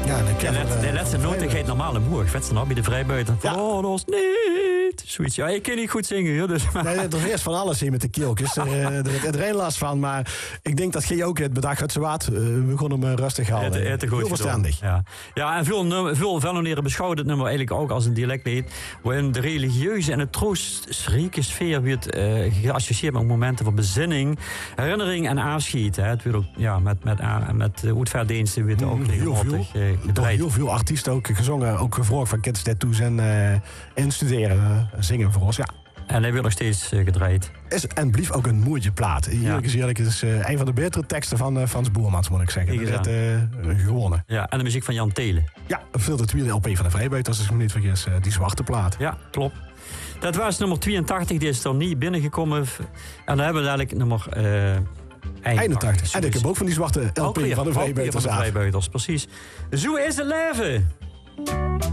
Ja, de laatste noten gaat normaal omhoog. Vet dan bij de vrijbuiter. Ja. Oh, dat is niet. Zoiets. Ja, ik kan niet goed zingen. Hoor, dus. Nee, er is van alles hier met de keeltjes. Er heeft iedereen last van. Maar ik denk dat G ook het bedacht had. Zwaard, we gaan hem rustig houden. Heel verstandig. Ja, en veel Velloneren beschouwen het nummer eigenlijk ook als een dialectlied. Waarin de religieuze en de troostrijke sfeer wordt geassocieerd met momenten van bezinning, herinnering en afschiet. Het wordt ook met uitvaartdiensten wordt ook regelmatig gedraaid. Heel veel artiesten ook gezongen. Ook gevraagd van kids tattoos en studeren. Zingen voor ons, ja. En hij wordt nog steeds gedraaid. Is en blief ook een mooie plaat. Eerlijk is een van de betere teksten van Frans Boermans, moet ik zeggen. Dat heeft gewonnen. Ja, en de muziek van Jan Telen. Ja, veel de tweede LP van de Vrijbuiter, als ik me niet vergis. Die zwarte plaat. Ja, klopt. Dat was nummer 82, die is er niet binnengekomen. En dan hebben we eigenlijk nummer 81. En ik heb ook van die zwarte LP van de Vrijbuiters. Precies. Zo is het leven.